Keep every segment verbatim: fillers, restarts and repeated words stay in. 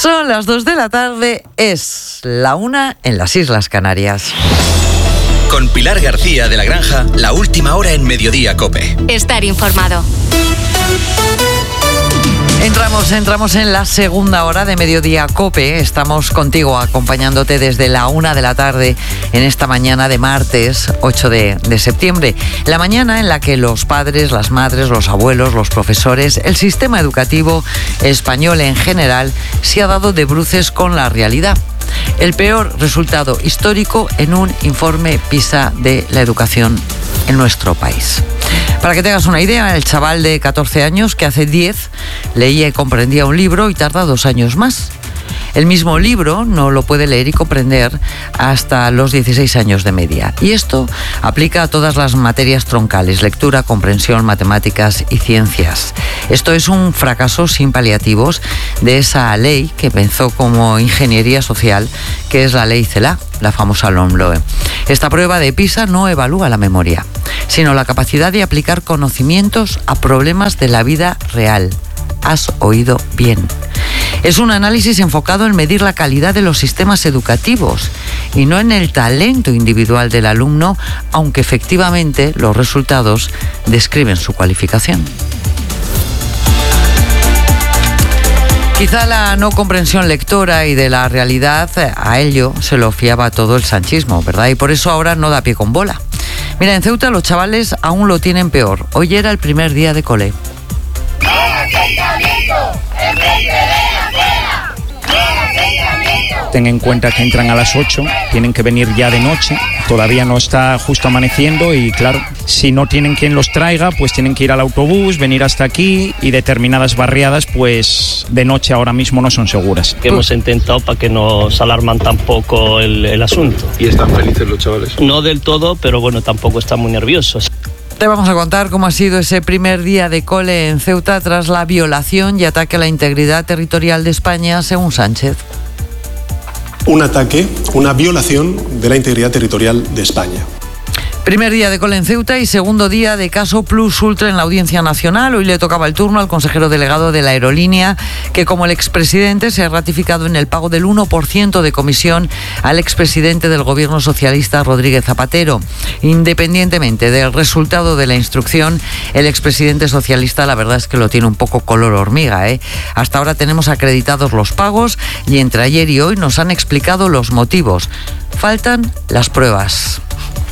Son las dos de la tarde, es la una en las Islas Canarias. Con Pilar García de la Granja, la última hora en Mediodía COPE. Estar informado. Entramos, entramos en la segunda hora de Mediodía COPE. Estamos contigo acompañándote desde la una de la tarde en esta mañana de martes ocho de septiembre. La mañana en la que los padres, las madres, los abuelos, los profesores, el sistema educativo español en general se ha dado de bruces con la realidad. El peor resultado histórico en un informe PISA de la educación en nuestro país. Para que tengas una idea, el chaval de catorce años que hace diez leía y comprendía un libro y tarda dos años más. El mismo libro no lo puede leer y comprender hasta los dieciséis años de media. Y esto aplica a todas las materias troncales: lectura, comprensión, matemáticas y ciencias. Esto es un fracaso sin paliativos de esa ley que pensó como ingeniería social, que es la ley CELA, la famosa LOMLOE. Esta prueba de PISA no evalúa la memoria, sino la capacidad de aplicar conocimientos a problemas de la vida real. Has oído bien. Es un análisis enfocado en medir la calidad de los sistemas educativos y no en el talento individual del alumno, aunque efectivamente los resultados describen su cualificación. Quizá la no comprensión lectora y de la realidad, a ello se lo fiaba todo el sanchismo, ¿verdad? Y por eso ahora no da pie con bola. Mira, en Ceuta los chavales aún lo tienen peor. Hoy era el primer día de cole. Ten en cuenta que entran a las ocho, tienen que venir ya de noche, todavía no está justo amaneciendo y claro, si no tienen quien los traiga, pues tienen que ir al autobús, venir hasta aquí, y determinadas barriadas pues de noche ahora mismo no son seguras. Hemos intentado para que no se alarman tampoco el, el asunto. ¿Y están felices los chavales? No del todo, pero bueno, tampoco están muy nerviosos. Te vamos a contar cómo ha sido ese primer día de cole en Ceuta tras la violación y ataque a la integridad territorial de España, según Sánchez. Un ataque, una violación de la integridad territorial de España. Primer día de cole en Ceuta y segundo día de caso Plus Ultra en la Audiencia Nacional. Hoy le tocaba el turno al consejero delegado de la aerolínea, que como el expresidente se ha ratificado en el pago del uno por ciento de comisión al expresidente del gobierno socialista, Rodríguez Zapatero. Independientemente del resultado de la instrucción, el expresidente socialista la verdad es que lo tiene un poco color hormiga, ¿eh? Hasta ahora tenemos acreditados los pagos y entre ayer y hoy nos han explicado los motivos. Faltan las pruebas.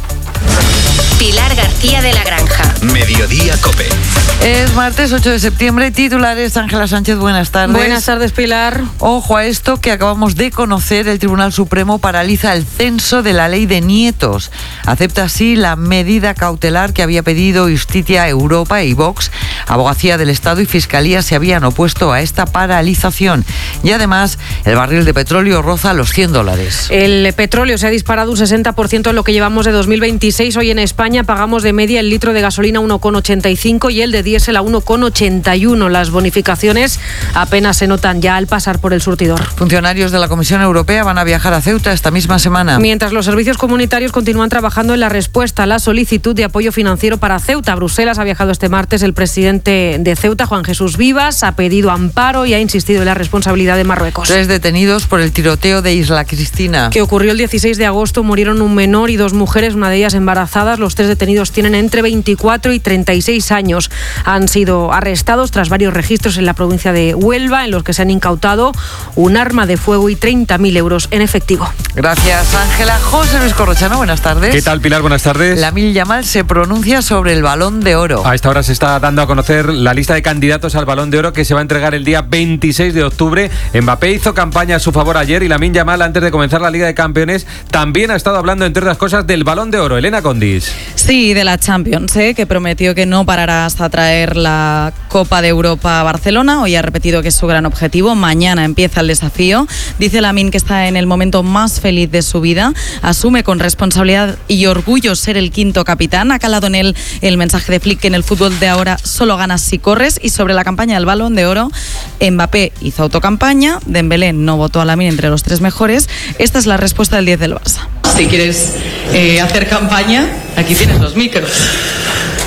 Pilar García de la Granja. Mediodía COPE. Es martes ocho de septiembre, titulares. Ángela Sánchez, buenas tardes. Buenas tardes, Pilar. Ojo a esto que acabamos de conocer: el Tribunal Supremo paraliza el censo de la ley de nietos. Acepta así la medida cautelar que había pedido Justicia Europa y Vox. Abogacía del Estado y Fiscalía se habían opuesto a esta paralización. Y además, el barril de petróleo roza los cien dólares. El petróleo se ha disparado un sesenta por ciento en lo que llevamos de dos mil veintiséis. Hoy en España pagamos de media el litro de gasolina uno con ochenta y cinco y el de diésel a uno con ochenta y uno. Las bonificaciones apenas se notan ya al pasar por el surtidor. Funcionarios de la Comisión Europea van a viajar a Ceuta esta misma semana. Mientras los servicios comunitarios continúan trabajando en la respuesta a la solicitud de apoyo financiero para Ceuta. A Bruselas ha viajado este martes el presidente de Ceuta, Juan Jesús Vivas, ha pedido amparo y ha insistido en la responsabilidad de Marruecos. Tres detenidos por el tiroteo de Isla Cristina. Que ocurrió el dieciséis de agosto, murieron un menor y dos mujeres, una de ellas embarazadas. Los tres detenidos tienen entre veinticuatro y treinta y seis años. Han sido arrestados tras varios registros en la provincia de Huelva, en los que se han incautado un arma de fuego y treinta mil euros en efectivo. Gracias, Ángela. José Luis Corrochano, buenas tardes. ¿Qué tal, Pilar? Buenas tardes. Lamine Yamal se pronuncia sobre el Balón de Oro. A esta hora se está dando a conocer la lista de candidatos al Balón de Oro, que se va a entregar el día veintiséis de octubre. Mbappé hizo campaña a su favor ayer y Lamine Yamal, antes de comenzar la Liga de Campeones, también ha estado hablando, entre otras cosas, del Balón de Oro. Elena Condis. Sí, de la Champions, ¿eh? Que prometió que no parará hasta traer la Copa de Europa a Barcelona. Hoy ha repetido que es su gran objetivo. Mañana empieza el desafío. Dice Lamine que está en el momento más feliz de su vida. Asume con responsabilidad y orgullo ser el quinto capitán. Ha calado en él el mensaje de Flick, que en el fútbol de ahora solo ganas si corres. Y sobre la campaña del Balón de Oro, Mbappé hizo autocampaña, Dembélé no votó a Lamine entre los tres mejores. Esta es la respuesta del diez del Barça. Si quieres eh, hacer campaña, aquí tienes los micros.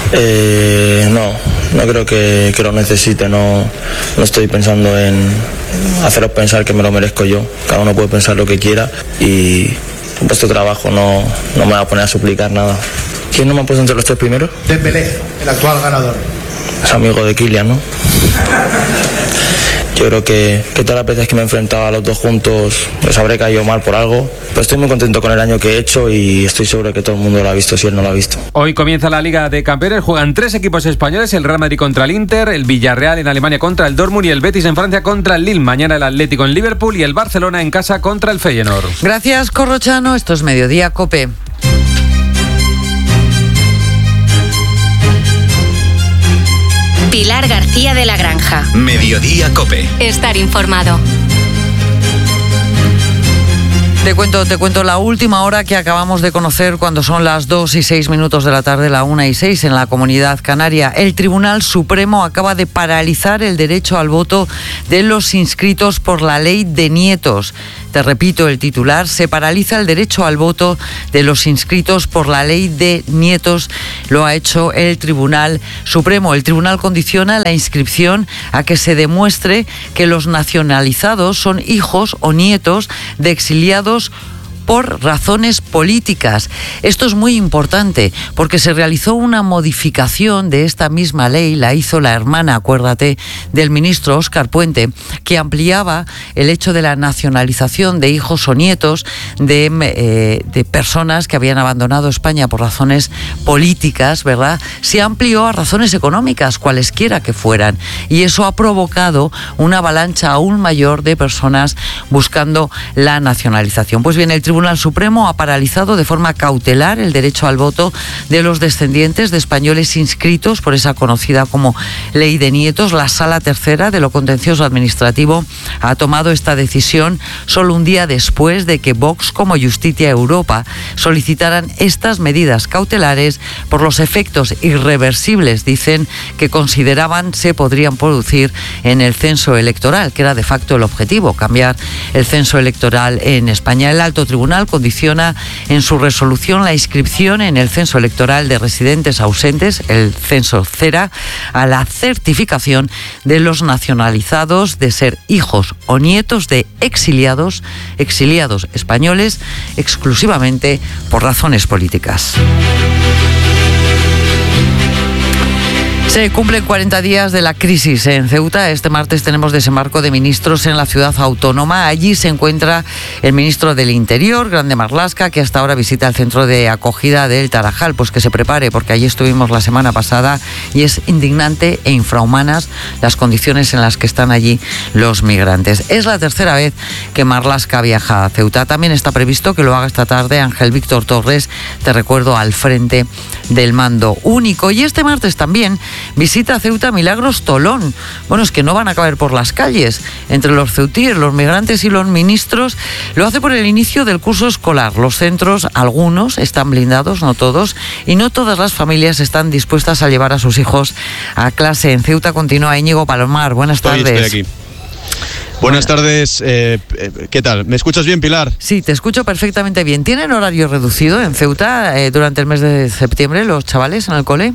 Eh, no, no creo que, que lo necesite, no, no estoy pensando en, haceros pensar que me lo merezco yo. Cada uno puede pensar lo que quiera y por vuestro trabajo no, no me voy a poner a suplicar nada. ¿Quién no me ha puesto entre los tres primeros? Dembélé, el actual ganador. Es amigo de Kylian, ¿no? Yo creo que, que todas las veces que me he enfrentado a los dos juntos les habré caído mal por algo, pero estoy muy contento con el año que he hecho y estoy seguro de que todo el mundo lo ha visto si él no lo ha visto. Hoy comienza la Liga de Campeones, juegan tres equipos españoles, el Real Madrid contra el Inter, el Villarreal en Alemania contra el Dortmund y el Betis en Francia contra el Lille. Mañana el Atlético en Liverpool y el Barcelona en casa contra el Feyenoord. Gracias, Corrochano. Esto es Mediodía COPE. Pilar García de la Granja. Mediodía COPE. Estar informado. Te cuento, te cuento la última hora que acabamos de conocer cuando son las dos y seis minutos de la tarde, la una y seis en la Comunidad Canaria. El Tribunal Supremo acaba de paralizar el derecho al voto de los inscritos por la ley de nietos. Te repito el titular: se paraliza el derecho al voto de los inscritos por la ley de nietos. Lo ha hecho el Tribunal Supremo. El Tribunal condiciona la inscripción a que se demuestre que los nacionalizados son hijos o nietos de exiliados por razones políticas. Esto es muy importante porque se realizó una modificación de esta misma ley, la hizo la hermana, acuérdate, del ministro Óscar Puente, que ampliaba el hecho de la nacionalización de hijos o nietos de, eh, de personas que habían abandonado España por razones políticas, ¿verdad? Se amplió a razones económicas, cualesquiera que fueran, y eso ha provocado una avalancha aún mayor de personas buscando la nacionalización. Pues bien, el Tribunal Supremo ha paralizado de forma cautelar el derecho al voto de los descendientes de españoles inscritos por esa conocida como Ley de Nietos. La Sala Tercera de lo Contencioso Administrativo ha tomado esta decisión solo un día después de que Vox como Justicia Europa solicitaran estas medidas cautelares por los efectos irreversibles, dicen, que consideraban se podrían producir en el censo electoral, que era de facto el objetivo, cambiar el censo electoral en España. El Alto Tribunal condiciona en su resolución la inscripción en el censo electoral de residentes ausentes, el censo CERA, a la certificación de los nacionalizados de ser hijos o nietos de exiliados, exiliados españoles, exclusivamente por razones políticas. Se cumplen cuarenta días de la crisis en Ceuta. Este martes tenemos desembarco de ministros en la ciudad autónoma. Allí se encuentra el ministro del Interior, Grande Marlaska, que hasta ahora visita el centro de acogida del Tarajal. Pues que se prepare, porque allí estuvimos la semana pasada y es indignante e infrahumanas las condiciones en las que están allí los migrantes. Es la tercera vez que Marlaska viaja a Ceuta. También está previsto que lo haga esta tarde Ángel Víctor Torres, te recuerdo, al frente del mando único. Y este martes también visita a Ceuta Milagros Tolón. Bueno, es que no van a caber por las calles entre los ceutíes, los migrantes y los ministros. Lo hace por el inicio del curso escolar. Los centros, algunos, están blindados, no todos, y no todas las familias están dispuestas a llevar a sus hijos a clase. En Ceuta continúa Íñigo Palomar. Buenas estoy, tardes. Estoy aquí. Buenas tardes, eh, ¿qué tal? ¿Me escuchas bien, Pilar? Sí, te escucho perfectamente bien. ¿Tienen horario reducido en Ceuta eh, durante el mes de septiembre los chavales en el cole?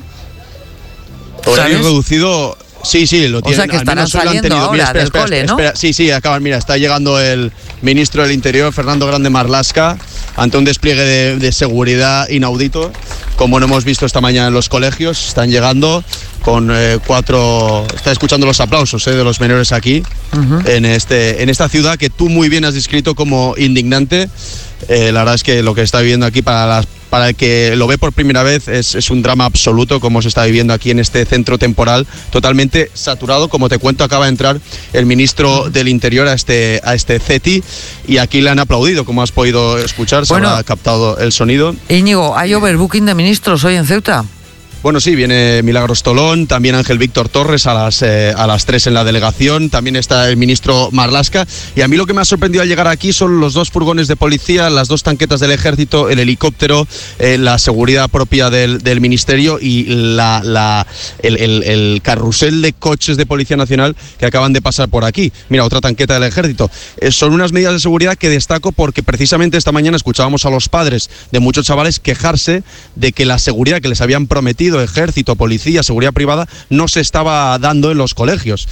Horario reducido, sí, sí, lo tienen. O sea, que estarán saliendo ahora mira, espera, del espera, cole, ¿no? Espera, sí, sí, acaban. Mira, está llegando el ministro del Interior, Fernando Grande Marlaska, ante un despliegue de, de seguridad inaudito, como no hemos visto esta mañana en los colegios. Están llegando con eh, cuatro... Está escuchando los aplausos eh, de los menores aquí, uh-huh. en, este, en esta ciudad que tú muy bien has descrito como indignante. Eh, la verdad es que lo que está viviendo aquí para las Para el que lo ve por primera vez es, es un drama absoluto, como se está viviendo aquí en este centro temporal, totalmente saturado. Como te cuento, acaba de entrar el ministro del Interior a este, a este CETI y aquí le han aplaudido, como has podido escuchar, se bueno, habrá captado el sonido. Íñigo, ¿hay overbooking de ministros hoy en Ceuta? Bueno, sí, viene Milagros Tolón, también Ángel Víctor Torres a las, eh, a las tres en la delegación, también está el ministro Marlaska, y a mí lo que me ha sorprendido al llegar aquí son los dos furgones de policía, las dos tanquetas del ejército, el helicóptero, eh, la seguridad propia del, del ministerio y la, la, el, el, el carrusel de coches de Policía Nacional que acaban de pasar por aquí. Mira, otra tanqueta del ejército. Eh, son unas medidas de seguridad que destaco porque precisamente esta mañana escuchábamos a los padres de muchos chavales quejarse de que la seguridad que les habían prometido ejército, policía, seguridad privada, no se estaba dando en los colegios.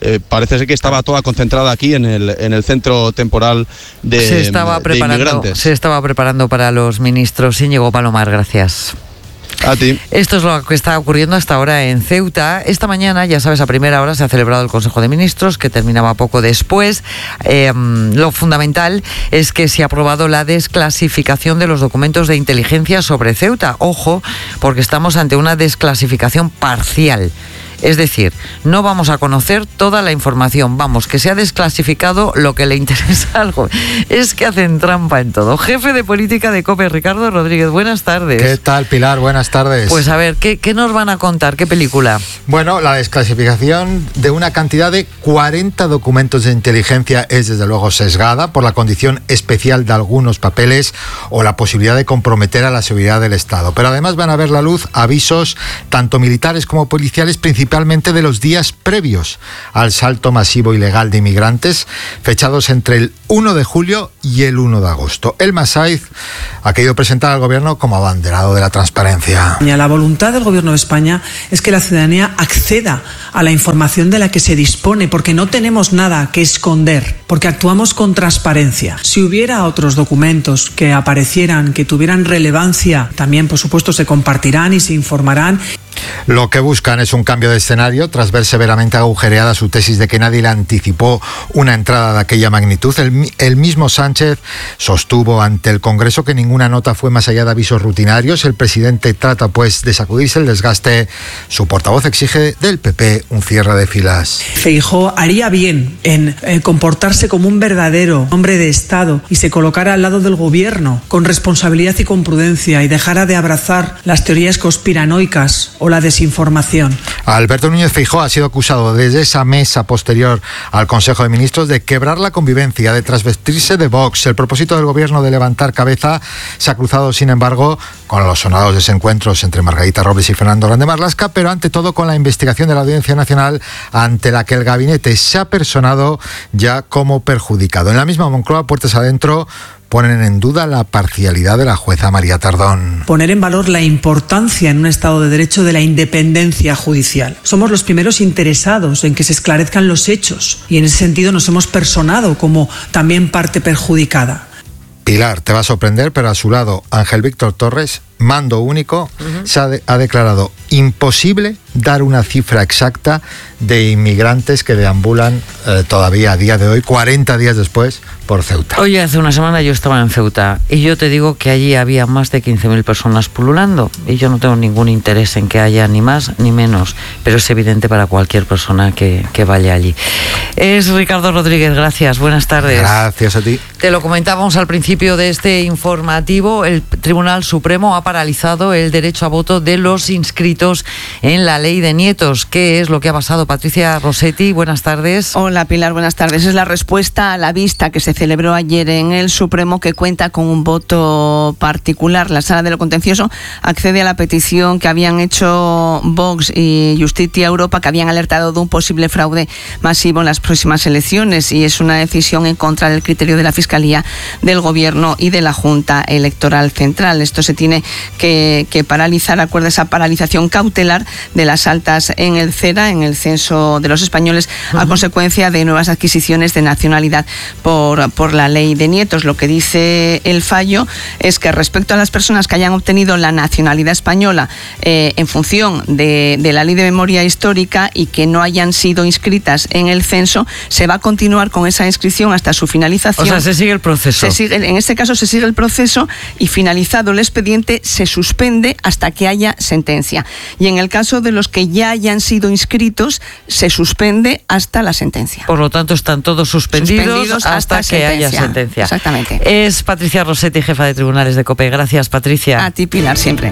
eh, parece ser que estaba toda concentrada aquí en el, en el centro temporal de, se estaba de preparando, inmigrantes. Se estaba preparando para los ministros. Íñigo Palomar, gracias. A ti. Esto es lo que está ocurriendo hasta ahora en Ceuta. Esta mañana, ya sabes, a primera hora se ha celebrado el Consejo de Ministros, que terminaba poco después. Eh, lo fundamental es que se ha aprobado la desclasificación de los documentos de inteligencia sobre Ceuta. Ojo, porque estamos ante una desclasificación parcial. Es decir, no vamos a conocer toda la información. Vamos, que se ha desclasificado lo que le interesa algo. Es que hacen trampa en todo. Jefe de política de COPE, Ricardo Rodríguez, buenas tardes. ¿Qué tal, Pilar? Buenas tardes. Pues a ver, ¿qué, qué nos van a contar? ¿Qué película? Bueno, la desclasificación de una cantidad de cuarenta documentos de inteligencia es desde luego sesgada por la condición especial de algunos papeles o la posibilidad de comprometer a la seguridad del Estado. Pero además van a ver la luz avisos tanto militares como policiales, principalmente de los días previos al salto masivo ilegal de inmigrantes, fechados entre el uno de julio y el uno de agosto. Elma Saiz ha querido presentar al gobierno como abanderado de la transparencia. La voluntad del gobierno de España es que la ciudadanía acceda a la información de la que se dispone, porque no tenemos nada que esconder, porque actuamos con transparencia. Si hubiera otros documentos que aparecieran, que tuvieran relevancia, también por supuesto se compartirán y se informarán. Lo que buscan es un cambio de escenario tras ver severamente agujereada su tesis de que nadie le anticipó una entrada de aquella magnitud. El, el mismo Sánchez sostuvo ante el Congreso que ninguna nota fue más allá de avisos rutinarios. El presidente trata pues de sacudirse el desgaste. Su portavoz exige del P P un cierre de filas. Feijóo haría bien en eh, comportarse como un verdadero hombre de Estado y se colocara al lado del gobierno con responsabilidad y con prudencia y dejara de abrazar las teorías conspiranoicas o la desinformación. Alberto Núñez Feijóo ha sido acusado desde esa mesa posterior al Consejo de Ministros de quebrar la convivencia, de trasvestirse de Vox. El propósito del gobierno de levantar cabeza se ha cruzado, sin embargo, con los sonados desencuentros entre Margarita Robles y Fernando Grande Marlaska, pero ante todo con la investigación de la Audiencia Nacional, ante la que el gabinete se ha personado ya como perjudicado. En la misma Moncloa, puertas adentro, ponen en duda la parcialidad de la jueza María Tardón. Poner en valor la importancia en un Estado de Derecho de la independencia judicial. Somos los primeros interesados en que se esclarezcan los hechos y en ese sentido nos hemos personado como también parte perjudicada. Pilar, te va a sorprender, pero a su lado Ángel Víctor Torres, mando único, uh-huh. se ha, de, ha declarado imposible dar una cifra exacta de inmigrantes que deambulan eh, todavía a día de hoy, cuarenta días después, por Ceuta. Oye, hace una semana yo estaba en Ceuta y yo te digo que allí había más de quince mil personas pululando y yo no tengo ningún interés en que haya ni más ni menos, pero es evidente para cualquier persona que, que vaya allí. Es Ricardo Rodríguez, gracias, buenas tardes. Gracias a ti. Te lo comentábamos al principio de este informativo, el Tribunal Supremo ha paralizado el derecho a voto de los inscritos en la ley de nietos. ¿Qué es lo que ha pasado? Patricia Rossetti, buenas tardes. Hola Pilar, buenas tardes. Es la respuesta a la vista que se celebró ayer en el Supremo, que cuenta con un voto particular. La Sala de lo Contencioso accede a la petición que habían hecho Vox y Justicia Europa, que habían alertado de un posible fraude masivo en las próximas elecciones, y es una decisión en contra del criterio de la Fiscalía, del Gobierno y de la Junta Electoral Central. Esto se tiene que, que paralizar, acuerda esa paralización cautelar de las altas en el CERA, en el Censo de los Españoles, uh-huh. a consecuencia de nuevas adquisiciones de nacionalidad por, por la ley de nietos. Lo que dice el fallo es que respecto a las personas que hayan obtenido la nacionalidad española eh, en función de, de la ley de memoria histórica y que no hayan sido inscritas en el censo, se va a continuar con esa inscripción hasta su finalización. O sea, se sigue el proceso. Se sigue, en este caso se sigue el proceso y finalizado el expediente se suspende hasta que haya sentencia. Y en el caso de los que ya hayan sido inscritos, se suspende hasta la sentencia. Por lo tanto, están todos suspendidos, suspendidos hasta, hasta que sentencia. haya sentencia. Exactamente. Es Patricia Rossetti, jefa de tribunales de COPE. Gracias, Patricia. A ti, Pilar, siempre.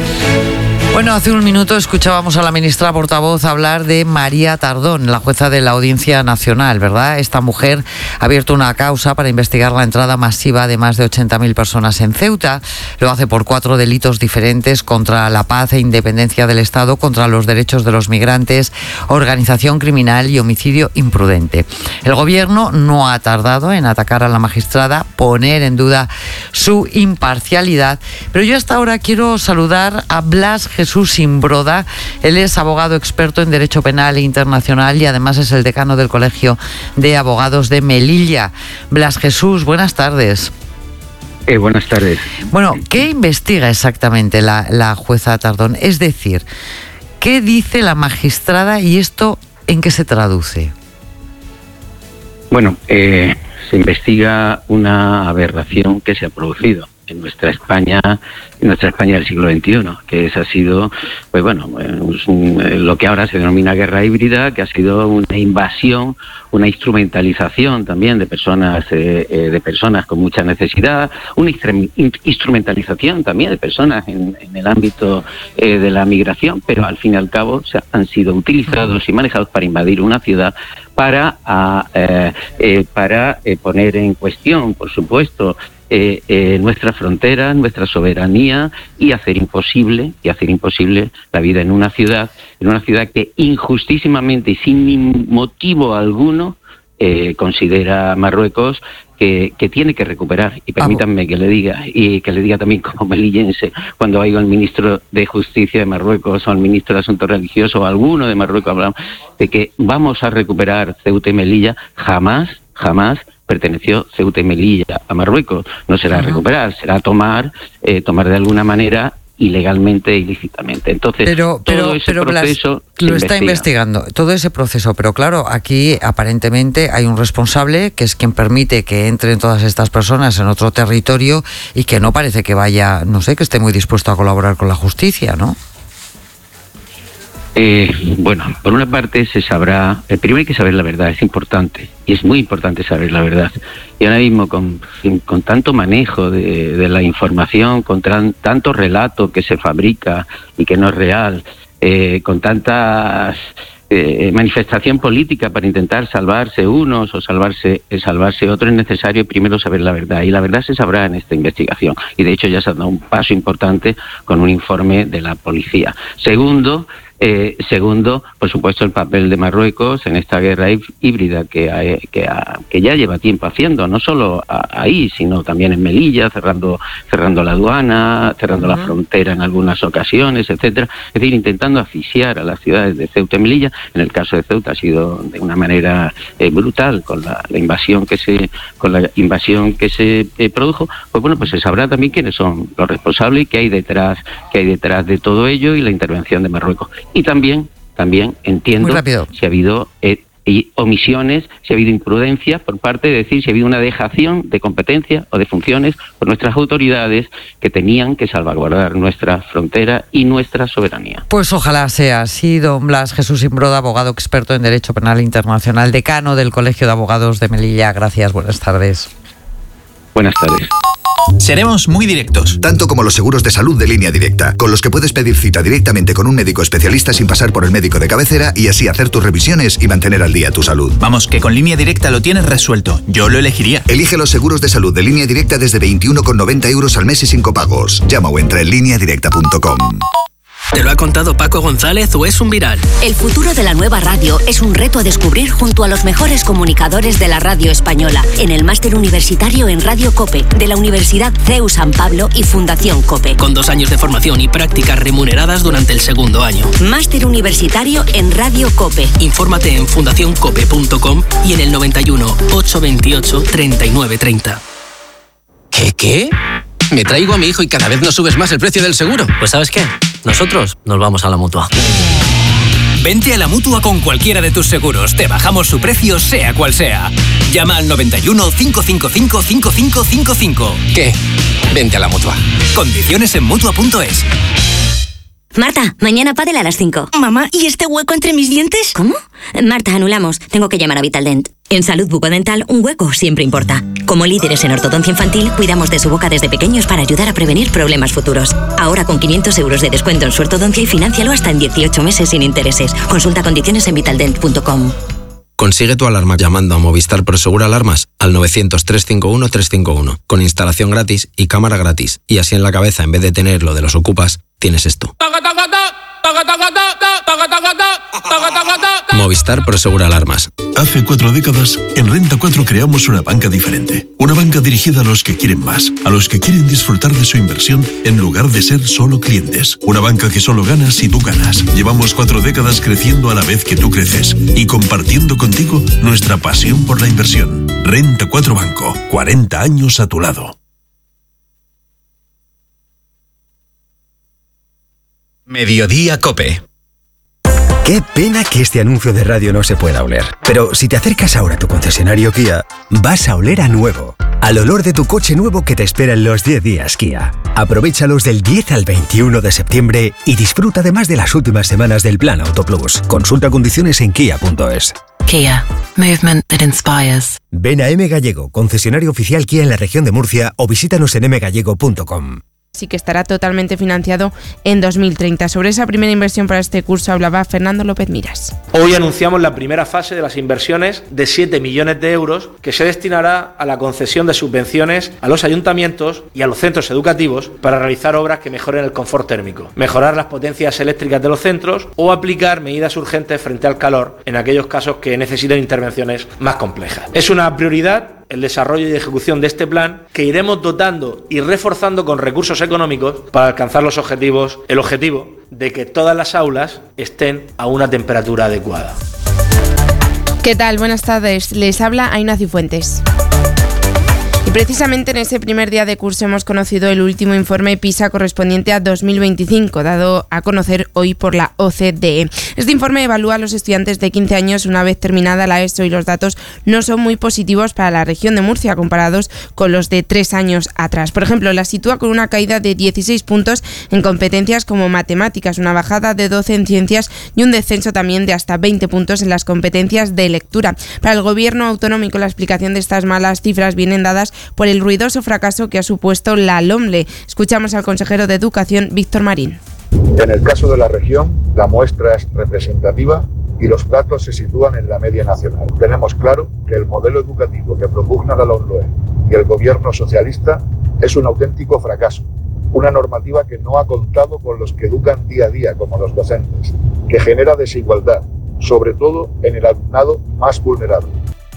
Bueno, hace un minuto escuchábamos a la ministra portavoz hablar de María Tardón, la jueza de la Audiencia Nacional, ¿verdad? Esta mujer ha abierto una causa para investigar la entrada masiva de más de ochenta mil personas en Ceuta. Lo hace por cuatro delitos diferentes: contra la paz e independencia del Estado, contra los derechos de los migrantes, organización criminal y homicidio imprudente. El Gobierno no ha tardado en atacar a la magistrada, poner en duda su imparcialidad. Pero yo hasta ahora quiero saludar a Blas Jesús Jesús Imbroda. Él es abogado experto en Derecho Penal Internacional y además es el decano del Colegio de Abogados de Melilla. Blas Jesús, buenas tardes. Eh, buenas tardes. Bueno, ¿qué investiga exactamente la, la jueza Tardón? Es decir, ¿qué dice la magistrada y esto en qué se traduce? Bueno, eh, se investiga una aberración que se ha producido en nuestra España, en nuestra España del siglo veintiuno, que esa ha sido, pues bueno, lo que ahora se denomina guerra híbrida, que ha sido una invasión, una instrumentalización también de personas, eh, de personas con mucha necesidad, una instrumentalización también de personas en, en el ámbito eh, de la migración, pero al fin y al cabo o sea, han sido utilizados y manejados para invadir una ciudad, para, a, eh, eh, para eh, poner en cuestión, por supuesto, Eh, eh, nuestra frontera, nuestra soberanía y hacer imposible y hacer imposible la vida en una ciudad, en una ciudad que injustísimamente y sin motivo alguno eh, considera Marruecos que, que tiene que recuperar. Y permítanme que le diga y que le diga también como melillense, cuando oigo al ministro de Justicia de Marruecos o al ministro de Asuntos Religiosos o alguno de Marruecos hablamos de que vamos a recuperar Ceuta y Melilla, jamás, jamás perteneció Ceuta y Melilla a Marruecos. No será recuperar, será tomar, eh, tomar de alguna manera ilegalmente, ilícitamente. Entonces, pero, pero, todo ese pero proceso Blas, lo está investigando, todo ese proceso, pero claro, aquí aparentemente hay un responsable que es quien permite que entren todas estas personas en otro territorio y que no parece que vaya, no sé, que esté muy dispuesto a colaborar con la justicia, ¿no? Eh, bueno, por una parte se sabrá, eh, primero hay que saber la verdad, es importante, y es muy importante saber la verdad. Y ahora mismo con, con tanto manejo de, de la información, con tran, tanto relato que se fabrica y que no es real, eh, con tantas eh, manifestación política para intentar salvarse unos o salvarse, eh, salvarse otros, es necesario primero saber la verdad, y la verdad se sabrá en esta investigación, y de hecho ya se ha dado un paso importante con un informe de la policía. Segundo, Eh, segundo, por supuesto, el papel de Marruecos en esta guerra híbrida que, ha, que, ha, que ya lleva tiempo haciendo, no solo a, ahí, sino también en Melilla, cerrando, cerrando la aduana, cerrando uh-huh. la frontera en algunas ocasiones, etcétera. Es decir, intentando asfixiar a las ciudades de Ceuta y Melilla. En el caso de Ceuta ha sido de una manera eh, brutal con la, la invasión que se, con la invasión que se eh, produjo. Pues bueno, pues se sabrá también quiénes son los responsables y qué hay detrás, qué hay detrás de todo ello y la intervención de Marruecos. Y también, también entiendo si ha habido eh, omisiones, si ha habido imprudencia por parte de decir si ha habido una dejación de competencia o de funciones por nuestras autoridades que tenían que salvaguardar nuestra frontera y nuestra soberanía. Pues ojalá sea así. Don Blas Jesús Imbroda, abogado experto en Derecho Penal Internacional, decano del Colegio de Abogados de Melilla. Gracias, buenas tardes. Buenas tardes. Seremos muy directos. Tanto como los seguros de salud de Línea Directa, con los que puedes pedir cita directamente con un médico especialista sin pasar por el médico de cabecera y así hacer tus revisiones y mantener al día tu salud. Vamos, que con Línea Directa lo tienes resuelto. Yo lo elegiría. Elige los seguros de salud de Línea Directa desde veintiuno con noventa euros al mes y sin copagos. Llama o entra en línea directa punto com. ¿Te lo ha contado Paco González o es un viral? El futuro de la nueva radio es un reto a descubrir junto a los mejores comunicadores de la radio española en el máster universitario en Radio COPE de la Universidad C E U San Pablo y Fundación COPE. Con dos años de formación y prácticas remuneradas durante el segundo año. Máster universitario en Radio COPE. Infórmate en fundación cope punto com y en el noventa y uno, ochocientos veintiocho, treinta y nueve treinta. ¿Qué qué? Me traigo a mi hijo y cada vez nos subes más el precio del seguro. Pues ¿sabes qué? Nosotros nos vamos a la Mutua. Vente a la Mutua con cualquiera de tus seguros. Te bajamos su precio sea cual sea. Llama al noventa y uno, cinco cinco cinco, cinco cinco cinco cinco. ¿Qué? Vente a la Mutua. Condiciones en Mutua punto es. Marta, mañana pádel a las cinco. Mamá, ¿y este hueco entre mis dientes? ¿Cómo? Marta, anulamos. Tengo que llamar a Vitaldent. En salud bucodental, un hueco siempre importa. Como líderes en ortodoncia infantil, cuidamos de su boca desde pequeños para ayudar a prevenir problemas futuros. Ahora con quinientos euros de descuento en su ortodoncia y financialo hasta en dieciocho meses sin intereses. Consulta condiciones en vitaldent punto com. Consigue tu alarma llamando a Movistar Prosegur Alarmas al novecientos, trescientos cincuenta y uno, trescientos cincuenta y uno, con instalación gratis y cámara gratis. Y así en la cabeza, en vez de tener lo de los ocupas, tienes esto. Movistar Prosegura Alarmas. Hace cuatro décadas, en Renta cuatro creamos una banca diferente. Una banca dirigida a los que quieren más, a los que quieren disfrutar de su inversión en lugar de ser solo clientes. Una banca que solo gana si tú ganas. Llevamos cuatro décadas creciendo a la vez que tú creces y compartiendo contigo nuestra pasión por la inversión. Renta cuatro Banco, cuarenta años a tu lado. Mediodía Cope. Qué pena que este anuncio de radio no se pueda oler. Pero si te acercas ahora a tu concesionario Kia, vas a oler a nuevo. Al olor de tu coche nuevo que te espera en los diez días Kia. Aprovéchalos del diez al veintiuno de septiembre y disfruta además de las últimas semanas del Plan Auto Plus. Consulta condiciones en kia punto es. Kia. Movement that inspires. Ven a M Gallego, concesionario oficial Kia en la región de Murcia, o visítanos en m gallego punto com. Sí que estará totalmente financiado en dos mil treinta. Sobre esa primera inversión para este curso hablaba Fernando López Miras. Hoy anunciamos la primera fase de las inversiones de siete millones de euros que se destinará a la concesión de subvenciones a los ayuntamientos y a los centros educativos para realizar obras que mejoren el confort térmico, mejorar las potencias eléctricas de los centros o aplicar medidas urgentes frente al calor en aquellos casos que necesiten intervenciones más complejas. Es una prioridad el desarrollo y ejecución de este plan que iremos dotando y reforzando con recursos económicos para alcanzar los objetivos, el objetivo de que todas las aulas estén a una temperatura adecuada. ¿Qué tal? Buenas tardes. Les habla Ainhoa Cifuentes. Y precisamente en ese primer día de curso hemos conocido el último informe PISA correspondiente a dos mil veinticinco, dado a conocer hoy por la O C D E. Este informe evalúa a los estudiantes de quince años una vez terminada la ESO y los datos no son muy positivos para la región de Murcia comparados con los de tres años atrás. Por ejemplo, la sitúa con una caída de dieciséis puntos en competencias como matemáticas, una bajada de doce en ciencias y un descenso también de hasta veinte puntos en las competencias de lectura. Para el gobierno autonómico, la explicación de estas malas cifras vienen dadas por el ruidoso fracaso que ha supuesto la LOMLE. Escuchamos al consejero de Educación, Víctor Marín. En el caso de la región, la muestra es representativa y los datos se sitúan en la media nacional. Tenemos claro que el modelo educativo que propugna la LOMLOE y el gobierno socialista es un auténtico fracaso. Una normativa que no ha contado con los que educan día a día, como los docentes, que genera desigualdad, sobre todo en el alumnado más vulnerable.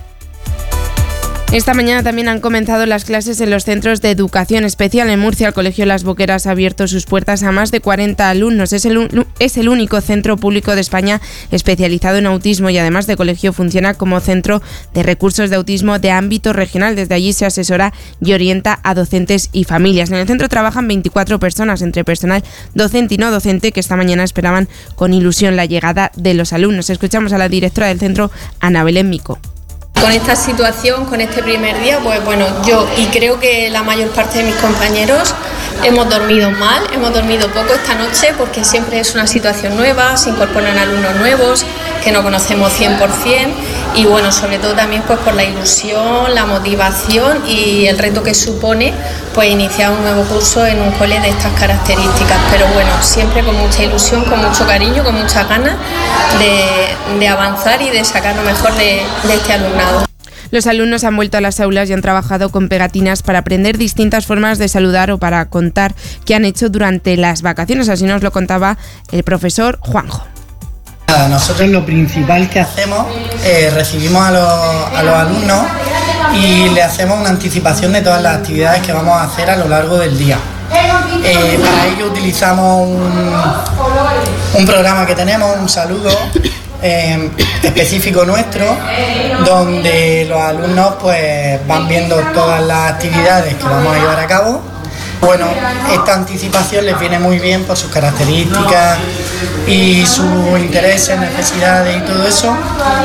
Esta mañana también han comenzado las clases en los centros de educación especial. En Murcia, el Colegio Las Boqueras ha abierto sus puertas a más de cuarenta alumnos. Es el, es el único centro público de España especializado en autismo y además de colegio funciona como centro de recursos de autismo de ámbito regional. Desde allí se asesora y orienta a docentes y familias. En el centro trabajan veinticuatro personas, entre personal docente y no docente, que esta mañana esperaban con ilusión la llegada de los alumnos. Escuchamos a la directora del centro, Ana Belén Mico. Con esta situación, con este primer día, pues bueno, yo y creo que la mayor parte de mis compañeros hemos dormido mal, hemos dormido poco esta noche porque siempre es una situación nueva, se incorporan alumnos nuevos que no conocemos cien por ciento y bueno, sobre todo también pues por la ilusión, la motivación y el reto que supone pues iniciar un nuevo curso en un cole de estas características, pero bueno, siempre con mucha ilusión, con mucho cariño, con muchas ganas de, de avanzar y de sacar lo mejor de, de este alumnado. Los alumnos han vuelto a las aulas y han trabajado con pegatinas para aprender distintas formas de saludar o para contar qué han hecho durante las vacaciones. Así nos lo contaba el profesor Juanjo. Nosotros lo principal que hacemos es recibimos a los, a los alumnos y le hacemos una anticipación de todas las actividades que vamos a hacer a lo largo del día. Eh, para ello utilizamos un, un programa que tenemos, un saludo eh, específico nuestro, donde los alumnos pues van viendo todas las actividades que vamos a llevar a cabo. Bueno, esta anticipación les viene muy bien por sus características y sus intereses, necesidades y todo eso,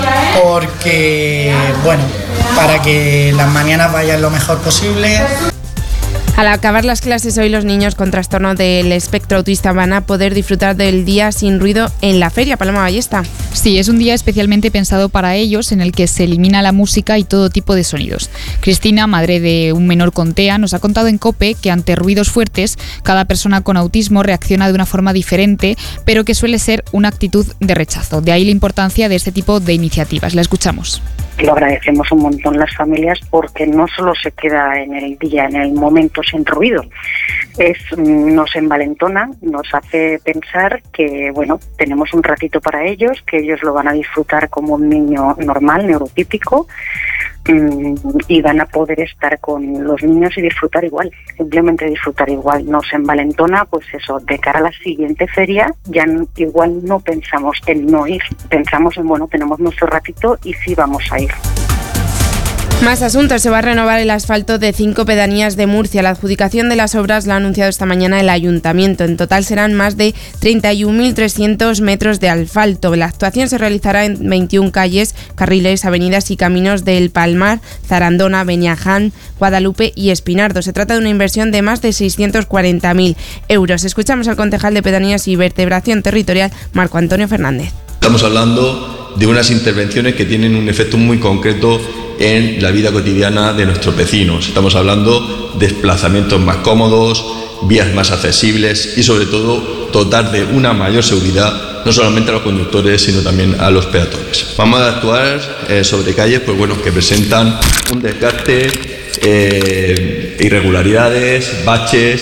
porque, bueno, para que las mañanas vayan lo mejor posible. Al acabar las clases hoy, los niños con trastorno del espectro autista van a poder disfrutar del día sin ruido en la feria. Paloma Ballesta. Sí, es un día especialmente pensado para ellos, en el que se elimina la música y todo tipo de sonidos. Cristina, madre de un menor con T E A, nos ha contado en COPE que ante ruidos fuertes, cada persona con autismo reacciona de una forma diferente, pero que suele ser una actitud de rechazo. De ahí la importancia de este tipo de iniciativas. La escuchamos. lo agradecemos un montón las familias, porque no solo se queda en el día, en el momento sin ruido, es nos envalentona, nos hace pensar que bueno, tenemos un ratito para ellos, que ellos lo van a disfrutar como un niño normal, neurotípico, y van a poder estar con los niños y disfrutar igual, simplemente disfrutar igual. Nos envalentona, pues eso, de cara a la siguiente feria ya n- igual no pensamos en no ir, pensamos en bueno, tenemos nuestro ratito y sí vamos a ir. Más asuntos. Se va a renovar el asfalto de cinco pedanías de Murcia. La adjudicación de las obras la ha anunciado esta mañana el Ayuntamiento. En total serán más de treinta y un mil trescientos metros de asfalto. La actuación se realizará en veintiuna calles, carriles, avenidas y caminos del Palmar, Zarandona, Beniaján, Guadalupe y Espinardo. Se trata de una inversión de más de seiscientos cuarenta mil euros. Escuchamos al concejal de Pedanías y Vertebración Territorial, Marco Antonio Fernández. Estamos hablando de unas intervenciones que tienen un efecto muy concreto en la vida cotidiana de nuestros vecinos. Estamos hablando de desplazamientos más cómodos, vías más accesibles y sobre todo dotar de una mayor seguridad no solamente a los conductores sino también a los peatones. Vamos a actuar eh, sobre calles pues bueno, que presentan un desgaste, eh, irregularidades, baches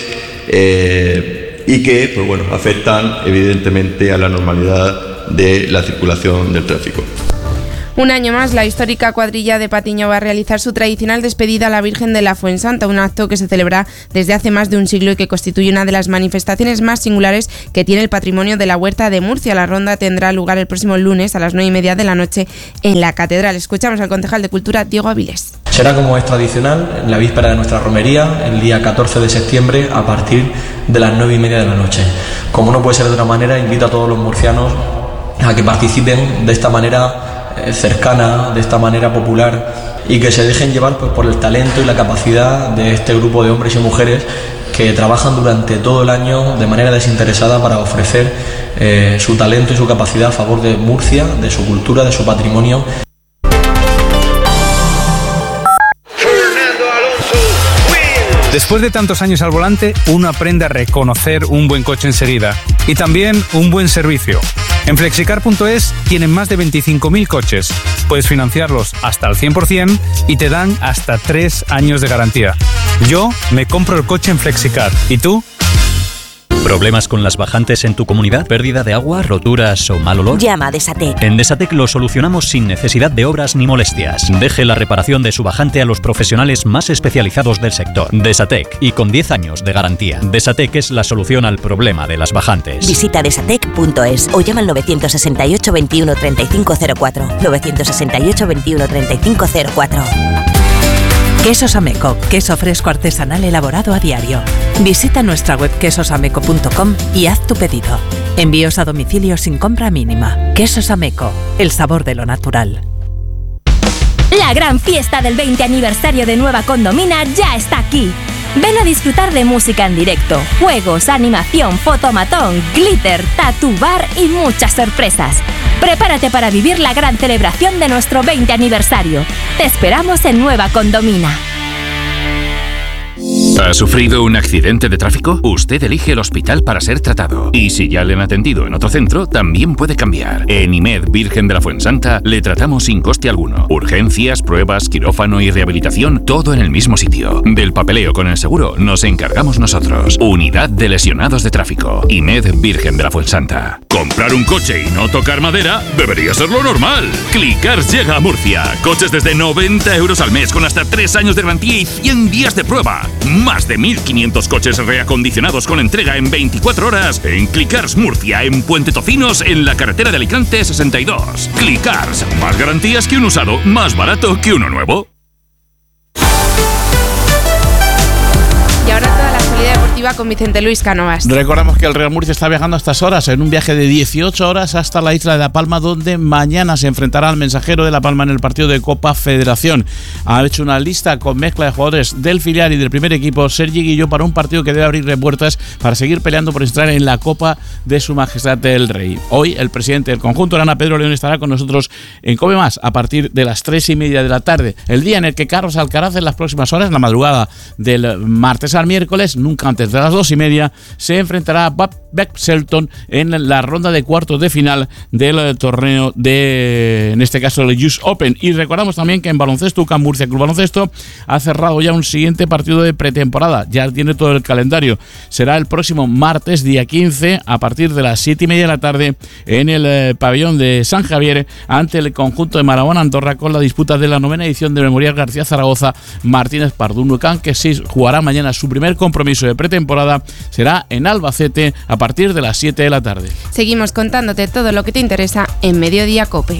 eh, y que pues bueno, afectan evidentemente a la normalidad de la circulación del tráfico. Un año más, la histórica cuadrilla de Patiño va a realizar su tradicional despedida a la Virgen de la Fuensanta, un acto que se celebra desde hace más de un siglo y que constituye una de las manifestaciones más singulares que tiene el patrimonio de la Huerta de Murcia. La ronda tendrá lugar el próximo lunes a las nueve y media de la noche en la Catedral. Escuchamos al concejal de Cultura, Diego Avilés. Será, como es tradicional, en la víspera de nuestra romería, el día catorce de septiembre, a partir de las nueve y media de la noche. Como no puede ser de otra manera, invito a todos los murcianos a que participen de esta manera cercana, de esta manera popular, y que se dejen llevar pues, por el talento y la capacidad de este grupo de hombres y mujeres que trabajan durante todo el año de manera desinteresada para ofrecer eh, su talento y su capacidad a favor de Murcia, de su cultura, de su patrimonio. Después de tantos años al volante, uno aprende a reconocer un buen coche enseguida y también un buen servicio. En flexicar punto es tienen más de veinticinco mil coches. Puedes financiarlos hasta al cien por ciento y te dan hasta tres años de garantía. Yo me compro el coche en Flexicar. ¿Y tú? ¿Problemas con las bajantes en tu comunidad? ¿Pérdida de agua, roturas o mal olor? Llama a Desatec. En Desatec lo solucionamos sin necesidad de obras ni molestias. Deje la reparación de su bajante a los profesionales más especializados del sector. Desatec, y con diez años de garantía. Desatec es la solución al problema de las bajantes. Visita desatec punto es o llama al novecientos sesenta y ocho, veintiuno, treinta y cinco cero cuatro. novecientos sesenta y ocho, veintiuno, treinta y cinco cero cuatro. Quesos Ameco, queso fresco artesanal elaborado a diario. Visita nuestra web quesos ameco punto com y haz tu pedido. Envíos a domicilio sin compra mínima. Quesos Ameco, el sabor de lo natural. La gran fiesta del veinte aniversario de Nueva Condomina ya está aquí. Ven a disfrutar de música en directo, juegos, animación, fotomatón, glitter, tatu bar y muchas sorpresas. Prepárate para vivir la gran celebración de nuestro veinte aniversario. Te esperamos en Nueva Condomina. ¿Ha sufrido un accidente de tráfico? Usted elige el hospital para ser tratado. Y si ya le han atendido en otro centro, también puede cambiar. En IMED Virgen de la Fuensanta le tratamos sin coste alguno. Urgencias, pruebas, quirófano y rehabilitación, todo en el mismo sitio. Del papeleo con el seguro nos encargamos nosotros. Unidad de lesionados de tráfico. IMED Virgen de la Fuensanta. Comprar un coche y no tocar madera debería ser lo normal. Clicars llega a Murcia. Coches desde noventa euros al mes con hasta tres años de garantía y cien días de prueba. Más de mil quinientos coches reacondicionados con entrega en veinticuatro horas en Clicars Murcia, en Puente Tocinos, en la carretera de Alicante sesenta y dos. Clicars, más garantías que un usado, más barato que uno nuevo. Y ahora toda la actualidad deportiva con Vicente Luis Cánovas. Recordamos que el Real Murcia está viajando a estas horas en un viaje de dieciocho horas hasta la isla de La Palma, donde mañana se enfrentará al Mensajero de La Palma en el partido de Copa Federación. Ha hecho una lista con mezcla de jugadores del filial y del primer equipo, Sergi Guilló, para un partido que debe abrirle puertas para seguir peleando por entrar en la Copa de Su Majestad el Rey. Hoy el presidente del conjunto Arana, Pedro León, estará con nosotros en Come Más a partir de las tres y media de la tarde, el día en el que Carlos Alcaraz, en las próximas horas, en la madrugada del martes al miércoles, nunca antes desde las dos y media se enfrentará a Beck Shelton en la ronda de cuartos de final del torneo de, en este caso, el U S Open. Y recordamos también que en baloncesto, U C A M Murcia Club Baloncesto ha cerrado ya un siguiente partido de pretemporada. Ya tiene todo el calendario. Será el próximo martes, día quince, a partir de las siete y media de la tarde, en el eh, pabellón de San Javier, ante el conjunto de Marabona Andorra, con la disputa de la novena edición de Memorial García Zaragoza Martínez Pardo. Un U C A M que sí jugará mañana su primer compromiso de pretemporada, será en Albacete a partir de las siete de la tarde. Seguimos contándote todo lo que te interesa en Mediodía COPE.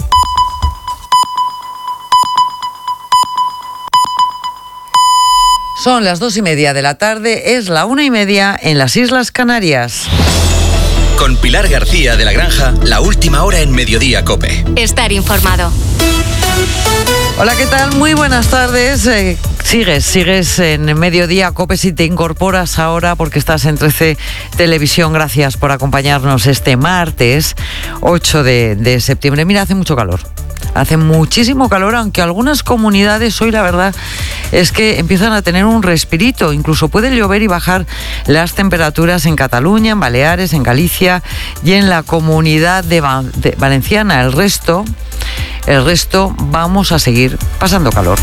Son las dos y media de la tarde, es la una y media en las Islas Canarias. Con Pilar García de la Granja, la última hora en Mediodía COPE. Estar informado. Hola, ¿qué tal? Muy buenas tardes. Eh, sigues, sigues en Mediodía COPE si te incorporas ahora porque estás en trece Televisión. Gracias por acompañarnos este martes ocho de septiembre. Mira, hace mucho calor. Hace muchísimo calor, aunque algunas comunidades hoy la verdad es que empiezan a tener un respirito. Incluso puede llover y bajar las temperaturas en Cataluña, en Baleares, en Galicia y en la Comunidad de, Va- de Valenciana. El resto, el resto vamos a seguir pasando calor.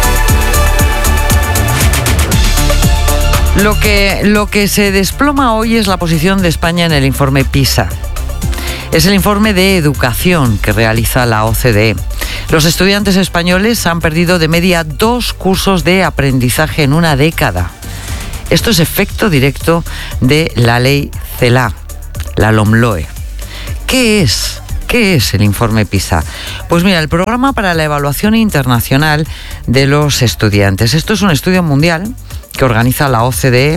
Lo que, lo que se desploma hoy es la posición de España en el informe PISA. Es el informe de educación que realiza la O C D E. Los estudiantes españoles han perdido de media dos cursos de aprendizaje en una década. Esto es efecto directo de la ley CELA, la LOMLOE. ¿Qué es? ¿Qué es el informe PISA? Pues mira, el Programa para la Evaluación Internacional de los Estudiantes. Esto es un estudio mundial que organiza la O C D E